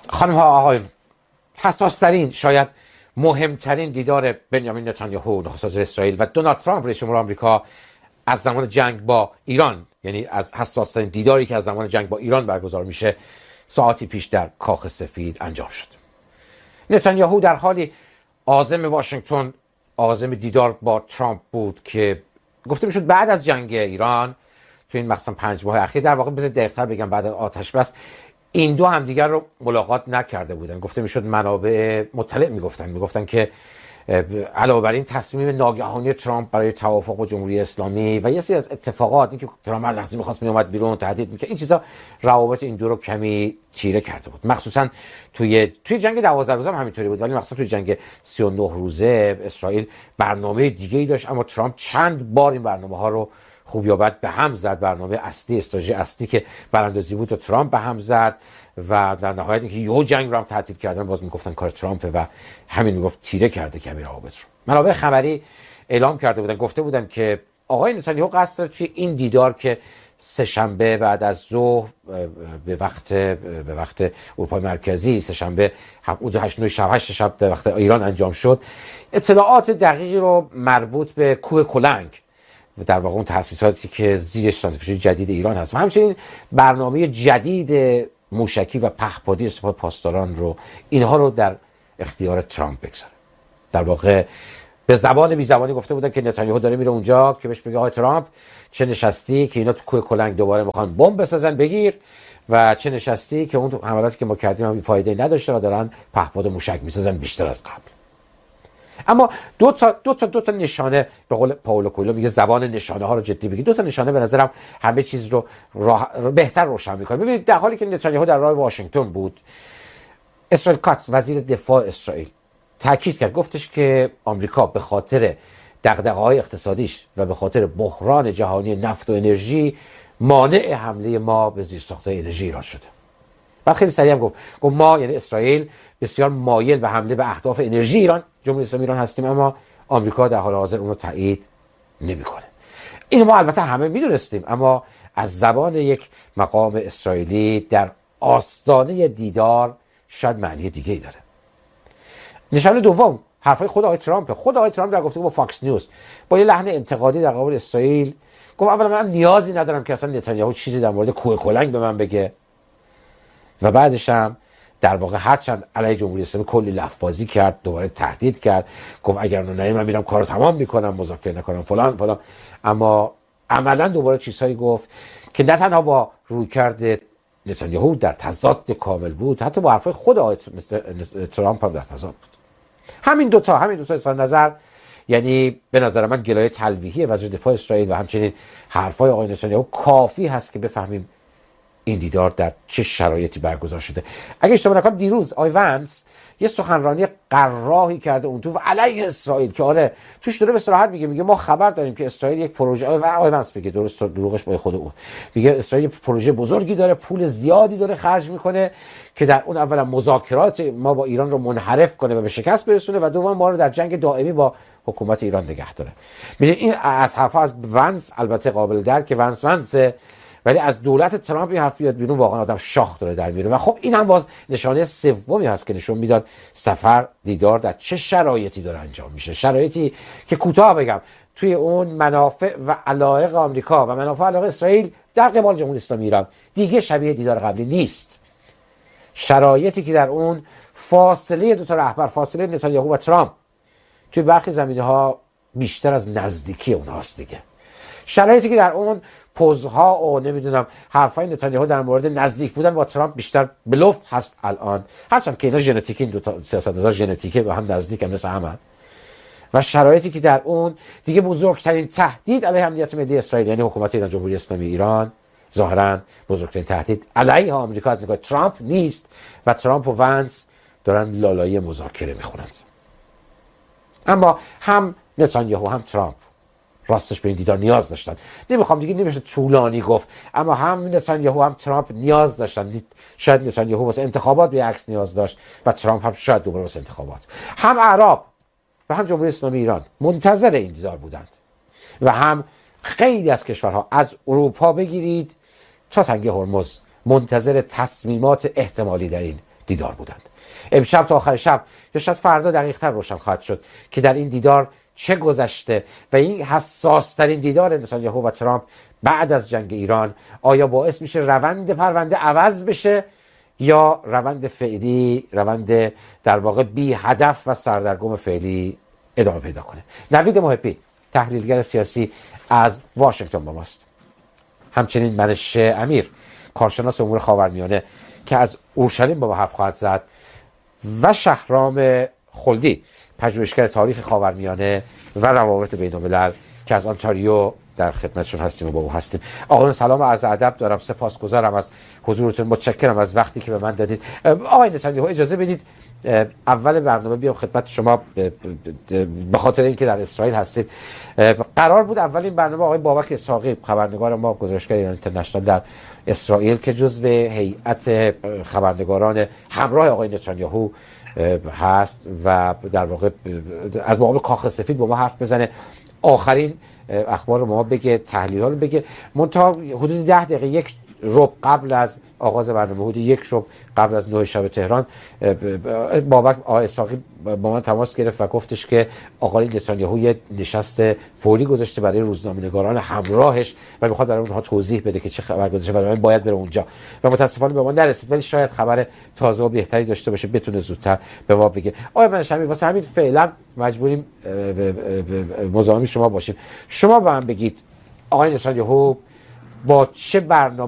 خانم ها آقایون، حساسترین شاید مهمترین دیدار بنیامین نتانیاهو نخست وزیر اسرائیل و دونالد ترامپ رئیس جمهور آمریکا از زمان جنگ با ایران، یعنی از حساسترین دیداری که از زمان جنگ با ایران برگزار میشه، ساعتی پیش در کاخ سفید انجام شد. نتانیاهو در حالی عازم واشنگتن، عازم دیدار با ترامپ بود که گفته میشد بعد از جنگ ایران تو این مثلا 5 ماه اخیر، در واقع بذار دقیق‌تر بگم بعد از آتش بس، این دو همدیگر رو ملاقات نکرده بودن. گفته میشد منابع مطلع میگفتن که علاوه بر این تصمیم ناگهانی ترامپ برای توافق با جمهوری اسلامی و یه سری از اتفاقات، اینکه ترامپ هر لحظه می‌خواست میومد بیرون تهدید می‌کرد، این چیزا روابط این دو رو کمی تیره کرده بود. مخصوصا توی جنگ 12 روزه هم همینطوری بود، ولی مخصوصا توی جنگ 39 روزه اسرائیل برنامه دیگه‌ای داشت، اما ترامپ چند بار این برنامه‌ها رو خوب یا بد به هم زد. برنامه اصلی، استراتژی اصلی که براندازی بود و ترامپ به هم زد و در نهایت اینکه یهو جنگ رو هم تعطیل کردن، باز میگفتن کار ترامپه و همین میگفت تیره کرده کمی روابط رو. منابع خبری اعلام کرده بودن، گفته بودن که آقای نتانیاهو قصد داره توی این دیدار که سه شنبه بعد از ظهر به وقت اروپای مرکزی، سه شنبه حدود 8 شب در وقت ایران انجام شد، اطلاعات دقیقی رو مربوط به کوه کلنگ و در واقع اون تأسیساتی که زیر سانتریفیوژ جدید ایران هست و همچنین برنامه جدید موشکی و پهپادی استفاده پاسداران رو، اینها رو در اختیار ترامپ بگذاره. در واقع به زبان بی زبانی گفته بودن که نتانیاهو داره میره اونجا که بهش بگه آقای ترامپ چه نشستی که اینا تو کوه کلنگ دوباره میخوان بمب بسازن بگیر، و چه نشستی که اون حملاتی که ما کردیم هم فایده نداشته و دارن پهپاد موشک میسازن بیشتر از قبل. اما دو تا نشانه، به قول پائولو کوئلو میگه زبان نشانه ها رو جدی بگید، 2 تا نشانه به نظرم همه چیز رو بهتر روشن میکنه. ببینید، در حالی که نتانیاهو در راه واشنگتن بود، اسرائیل کاتس وزیر دفاع اسرائیل تاکید کرد، گفتش که آمریکا به خاطر دغدغه‌های اقتصادیش و به خاطر بحران جهانی نفت و انرژی مانع حمله ما به زیرساخت‌های انرژی ایران شده. بعد خیلی سریع هم گفت ما، یعنی اسرائیل، بسیار مایل به حمله به اهداف انرژی ایران، جمهوری اسلامی ایران هستیم، اما آمریکا در حال حاضر اون رو تایید نمی‌کنه. اینو ما البته همه می‌دونستیم، اما از زبان یک مقام اسرائیلی در آستانه دیدار شاید معنی دیگه‌ای داره. نشانه دوم حرفای خود آقای ترامپ. خود آقای ترامپ در گفتگو با فاکس نیوز با یه لحن انتقادی در مقابل اسرائیل گفت اولا من نیازی ندارم که اصلا نتانیاهو چیزی در مورد کوه کلنگ به من بگه، و بعدش هم در واقع هرچند علیه جمهوری اسلامی کلی لفظ‌بازی کرد، دوباره تهدید کرد، گفت اگر نه من میرم کارو تمام میکنم، مذاکره نکنم فلان، اما عملا دوباره چیزهایی گفت که نه تنها با رویکرد نتانیاهو در تضاد کامل بود، حتی با حرفای خود آقای ترامپ هم در تضاد بود. همین دوتا اظهار نظر، یعنی به نظر من گلایه تلویحی وزیر دفاع اسرائیل و همچنین حرفای آقای نتانیاهو کافی هست که بفهمیم این دیدار در چه شرایطی برگزار شده. اگه اشتباه نکنم دیروز آقای ونس یه سخنرانی قراحی کرده اون تو و علیه اسرائیل که آره توش داره به صراحت میگه ما خبر داریم که اسرائیل یک پروژه، آقای ونس میگه، درست دروغش با خود اون میگه، اسرائیل یک پروژه بزرگی داره، پول زیادی داره خرج میکنه که در اون اولا مذاکرات ما با ایران رو منحرف کنه و به شکست برسونه و دوم ما رو در جنگ دائمی با حکومت ایران نگه داره. میگه این از حرفا از ونس البته قابل درک، ونس، ولی از دولت ترامپ این حرف بیاد بیرون واقعا آدم شاخ داره در میره. و خب این هم باز نشانه سومی هست که نشون میداد سفر، دیدار در چه شرایطی داره انجام میشه، شرایطی که کوتاه بگم توی اون منافع و علایق آمریکا و منافع و علایق اسرائیل در قبال جمهوری اسلامی ایران دیگه شبیه دیدار قبلی نیست. شرایطی که در اون فاصله دو تا رهبر، فاصله نتانیاهو و ترامپ توی برخی زمینه‌ها بیشتر از نزدیکی اونهاست دیگه. شرایطی که در اون پوزها و نمیدونم حرفای نتانیاهو در مورد نزدیک بودن با ترامپ بیشتر بلوف هست الان، هرچند که اینا ژنتیکی، این دو تا سیاستمدار ژنتیکی به هم نزدیک هم مثل هم. و شرایطی که در اون دیگه بزرگترین تهدید علیه امنیت ملی اسرائیل، یعنی حکومت ایران، جمهوری اسلامی ایران، ظاهرا بزرگترین تهدید علیه آمریکا از نگاه ترامپ نیست و ترامپ و ونس دارن لالایی مذاکره میخونند. اما هم نتانیاهو هم ترامپ راستش به این دیدار نیاز داشتن. نمیخوام دیگه نمیشه طولانی گفت، اما هم نتانیاهو هم ترامپ نیاز داشتن. شاید نتانیاهو واسه انتخابات به عکس نیاز داشت و ترامپ هم شاید دوباره واسه انتخابات. هم اعراب و هم جمهوری اسلامی ایران منتظر این دیدار بودند و هم خیلی از کشورها از اروپا بگیرید تا تنگه هرمز منتظر تصمیمات احتمالی در این دیدار بودند. امشب تا آخر شب یا شاید فردا دقیق‌تر روشن خواهد شد که در این دیدار چه گذشته و این حساس ترین دیدار نتانیاهو و ترامپ بعد از جنگ ایران آیا باعث میشه روند پرونده عوض بشه یا روند فعلی، روند در واقع بی هدف و سردرگم فعلی ادامه پیدا کنه. نوید محبی تحلیلگر سیاسی از واشنگتن با ماست. همچنین منشه امیر کارشناس امور خاورمیانه که از اورشلیم با ما حرف خواهد زد و شهرام خلدی پژوهشگر تاریخ خاورمیانه و روابط بین‌الملل که از آنتاریو در خدمتشون هستیم و با او هستیم. آقایان سلام و عرض ادب دارم. سپاسگزارم از حضورتون، متشکرم از وقتی که به من دادید. آقای نتانیاهو اجازه بدید اول برنامه بیام خدمت شما به خاطر اینکه در اسرائیل هستید. قرار بود اولین برنامه آقای بابک اسحاقی خبرنگار ما گزارشگر ایران اینترنشنال در اسرائیل که جزو هیئت خبرنگاران همراه آقای نتانیاهو هست و در واقع از مقام کاخ سفید با ما حرف بزنه، آخرین اخبار رو ما بگه، تحلیل ها رو بگه. منتها حدود 10 دقیقه، یک ربع قبل از آغاز برنامه، حدود یک ربع قبل از 9 شب تهران، بابک آقای اسحاقی با من تماس گرفت و گفتش که آقای نتانیاهو یه نشست فوری گذاشته برای روزنامه‌نگاران همراهش و میخواد برای اونها توضیح بده که چه خبر گذاشته و باید بره اونجا و متاسفانه به ما نرسید، ولی شاید خبر تازه و بهتری داشته باشه بتونه زودتر به ما بگه. آقای منشه امیر واسه همین فعلا مجبوریم مزاحم شما باشیم. شما به من بگید آقای نتانیاهو با چه برنامه